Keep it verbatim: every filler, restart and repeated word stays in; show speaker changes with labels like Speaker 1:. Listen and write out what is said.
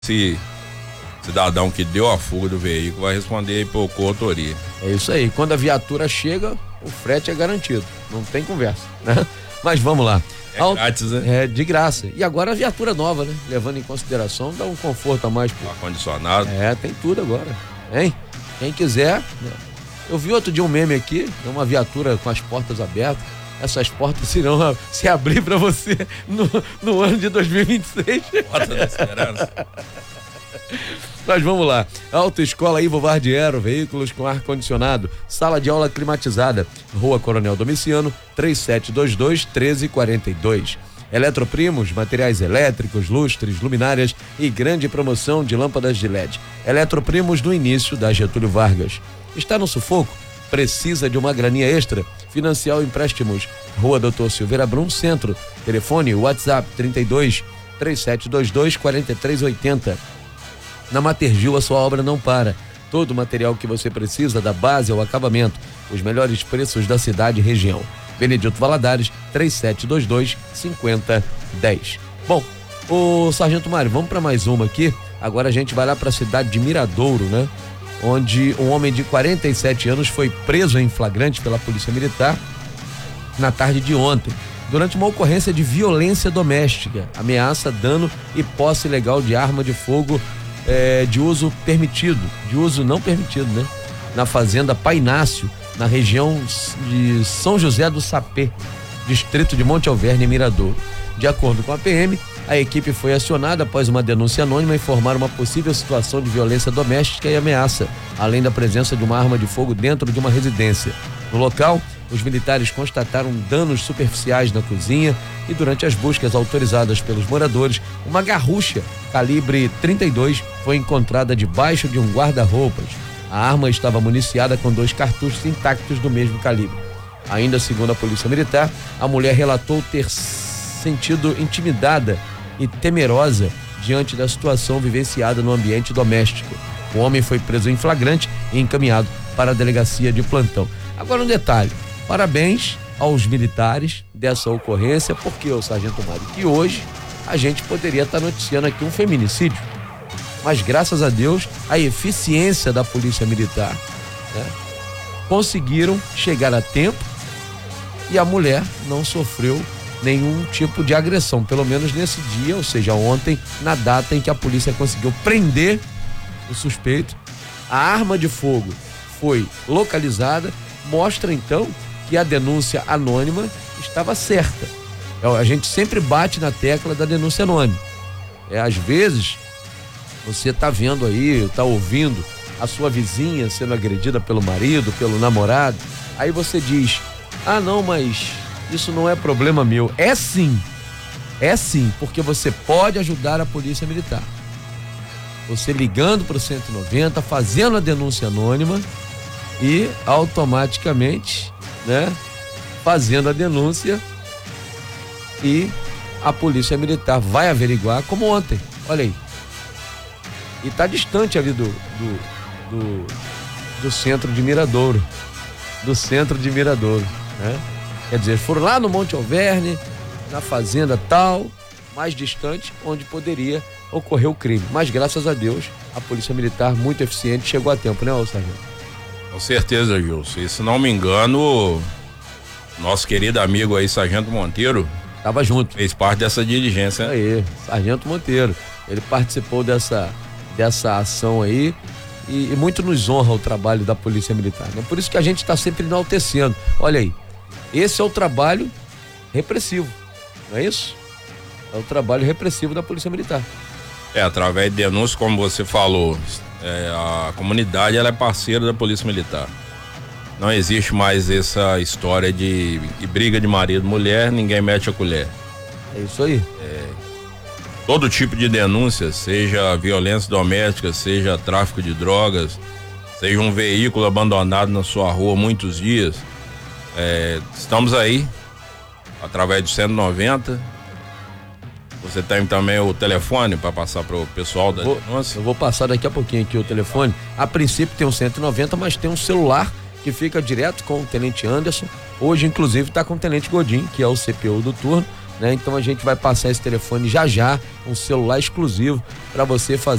Speaker 1: Esse cidadão que deu a fuga do veículo vai responder aí por coautoria.
Speaker 2: É isso aí. Quando a viatura chega, o frete é garantido. Não tem conversa, né? Mas vamos lá.
Speaker 1: É Auto... grátis, né?
Speaker 2: É, de graça. E agora a viatura nova, né? Levando em consideração, dá um conforto a mais. Pro...
Speaker 1: Ar-condicionado.
Speaker 2: É, tem tudo agora. Hein? Quem quiser. Né? Eu vi outro dia um meme aqui, uma viatura com as portas abertas. Essas portas irão se abrir para você no, no ano de dois mil e vinte e seis.
Speaker 1: Porta da Esperança.
Speaker 2: Mas vamos lá. Autoescola Ivo Vardiero, veículos com ar-condicionado, sala de aula climatizada, Rua Coronel Domiciano, três sete dois dois, um três quatro dois. Eletroprimos, materiais elétricos, lustres, luminárias e grande promoção de lâmpadas de L E D. Eletroprimos no início da Getúlio Vargas. Está no sufoco? Precisa de uma graninha extra? Financial Empréstimos, Rua Doutor Silveira Brum, Centro. Telefone WhatsApp trinta e dois, três sete dois dois, quatro três oito zero. Na Matergil a sua obra não para. Todo o material que você precisa, da base ao acabamento. Os melhores preços da cidade e região. Benedito Valadares, três sete dois dois, cinco zero um zero. Bom, ô Sargento Mário, vamos para mais uma aqui. Agora a gente vai lá para a cidade de Miradouro, né? Onde um homem de quarenta e sete anos foi preso em flagrante pela Polícia Militar na tarde de ontem, durante uma ocorrência de violência doméstica, ameaça, dano e posse ilegal de arma de fogo é, de uso permitido, de uso não permitido, né? Na fazenda Painácio, na região de São José do Sapé, distrito de Monte Alverne, em Miradouro. De acordo com a P M, a equipe foi acionada após uma denúncia anônima informar uma possível situação de violência doméstica e ameaça, além da presença de uma arma de fogo dentro de uma residência. No local, os militares constataram danos superficiais na cozinha e, durante as buscas autorizadas pelos moradores, uma garrucha calibre trinta e dois foi encontrada debaixo de um guarda-roupas. A arma estava municiada com dois cartuchos intactos do mesmo calibre. Ainda segundo a Polícia Militar, a mulher relatou ter sentido intimidada e temerosa diante da situação vivenciada no ambiente doméstico. O homem foi preso em flagrante e encaminhado para a delegacia de plantão. Agora um detalhe, parabéns aos militares dessa ocorrência, porque, o Sargento Mário, que hoje a gente poderia estar noticiando aqui um feminicídio, mas graças a Deus, a eficiência da Polícia Militar, né, conseguiram chegar a tempo e a mulher não sofreu nenhum tipo de agressão, pelo menos nesse dia, ou seja, ontem, na data em que a polícia conseguiu prender o suspeito. A arma de fogo foi localizada, mostra então que a denúncia anônima estava certa. A gente sempre bate na tecla da denúncia anônima. É, às vezes, você está vendo aí, está ouvindo a sua vizinha sendo agredida pelo marido, pelo namorado, aí você diz, ah não, mas isso não é problema meu. É sim, é sim, porque você pode ajudar a Polícia Militar. Você ligando para o cento e noventa, fazendo a denúncia anônima e automaticamente, né, fazendo a denúncia, e a Polícia Militar vai averiguar, como ontem, olha aí. E está distante ali do, do, do, do centro de Miradouro, do centro de Miradouro, né? Quer dizer, foram lá no Monte Alverne, na fazenda tal, mais distante, onde poderia ocorrer o crime. Mas graças a Deus, a Polícia Militar, muito eficiente, chegou a tempo, né, Sargento?
Speaker 1: Com certeza, Gilson. E se não me engano, nosso querido amigo aí, Sargento Monteiro,
Speaker 2: tava junto.
Speaker 1: Fez parte dessa diligência.
Speaker 2: Aí, Sargento Monteiro. Ele participou dessa, dessa ação aí e, e muito nos honra o trabalho da Polícia Militar, né? Por isso que a gente está sempre enaltecendo. Olha aí, esse é o trabalho repressivo, não é isso? É o trabalho repressivo da Polícia Militar.
Speaker 1: É, através de denúncias, como você falou, é, a comunidade ela é parceira da Polícia Militar. Não existe mais essa história de, de briga de marido e mulher, ninguém mete a colher.
Speaker 2: É isso aí.
Speaker 1: É, todo tipo de denúncia, seja violência doméstica, seja tráfico de drogas, seja um veículo abandonado na sua rua muitos dias, é, estamos aí, através do cento e noventa. Você tem também o telefone para passar para o pessoal da
Speaker 2: vou,
Speaker 1: denúncia?
Speaker 2: Eu vou passar daqui a pouquinho aqui o telefone. A princípio tem um cento e noventa, mas tem um celular que fica direto com o Tenente Anderson. Hoje, inclusive, está com o Tenente Godinho, que é o C P U do turno, né? Então a gente vai passar esse telefone já já, um celular exclusivo para você fazer